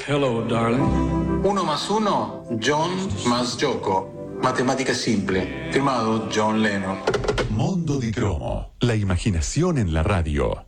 Hello, darling. 1 más 1, John más Yoko. Matematica simple. Firmado John Lennon. Mondo di Cromo. La imaginación en la radio.